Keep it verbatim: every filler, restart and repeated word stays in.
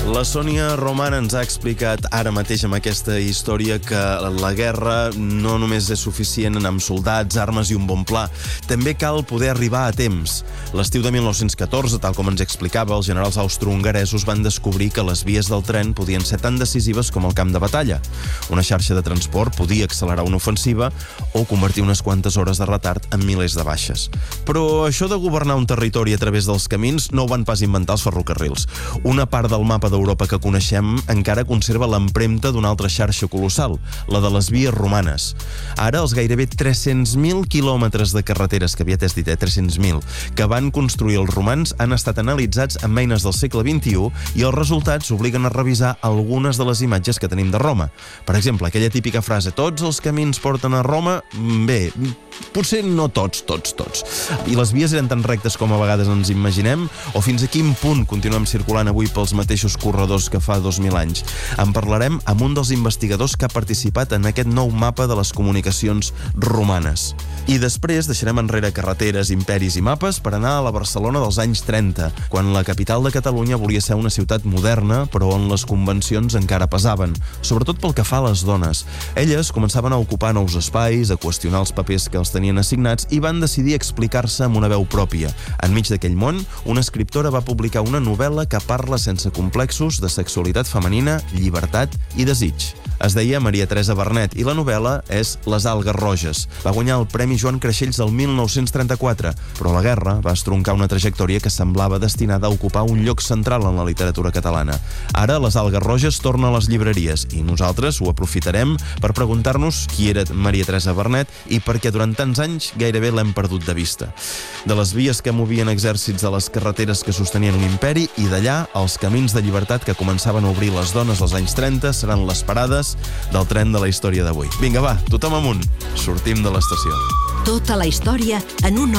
La Sònia Romana ens ha explicat ara mateix amb aquesta història que la guerra no només és suficient amb soldats, armes i un bon pla. També cal poder arribar a temps. L'estiu de mil nou-cents catorze, tal com ens explicava, els generals austro-hongaresos van descobrir que les vies del tren podien ser tan decisives com el camp de batalla. Una xarxa de transport podia accelerar una ofensiva o convertir unes quantes hores de retard en milers de baixes. Però això de governar un territori a través dels camins no ho van pas inventar els ferrocarrils. Una part del mapa d'Europa que coneixem encara conserva l'empremta d'una altra xarxa colossal, la de les vies romanes. Ara, els gairebé tres-cents mil quilòmetres de carreteres, que havia t'has dit, eh, tres-cents mil, que van construir els romans han estat analitzats amb eines del segle vint-i-u i els resultats obliguen a revisar algunes de les imatges que tenim de Roma. Per exemple, aquella típica frase, tots els camins porten a Roma, bé, potser no tots, tots, tots. I les vies eren tan rectes com a vegades ens imaginem? O fins a quin punt continuem circulant avui pels mateixos corredors que fa dos mil anys? En parlarem amb un dels investigadors que ha participat en aquest nou mapa de les comunicacions romanes. I després deixarem enrere carreteres, imperis i mapes per anar a la Barcelona dels anys trenta, quan la capital de Catalunya volia ser una ciutat moderna, però on les convencions encara pesaven, sobretot pel que fa a les dones. Elles començaven a ocupar nous espais, a qüestionar els papers que els tenien assignats i van decidir explicar-se amb una veu pròpia. Enmig d'aquell món, una escriptora va publicar una novel·la que parla sense complexos de sexualitat femenina, llibertat i desig. Es deia Maria Teresa Vernet i la novel·la és Les algues roges. Va guanyar el Premi Joan Creixells el mil nou-cents trenta-quatre, però la guerra va estroncar una trajectòria que semblava destinada a ocupar un lloc central en la literatura catalana. Ara Les algues roges torna a les llibreries i nosaltres ho aprofitarem per preguntar-nos qui era Maria Teresa Vernet i per què durant tants anys gairebé l'hem perdut de vista. De les vies que movien exèrcits a les carreteres que sostenien un imperi i d'allà els camins de llibertat que començaven a obrir les dones als anys trenta seran les parades del tren de la història d'avui. Vinga, va, tothom amunt. Sortim de l'estació. Tota la història en un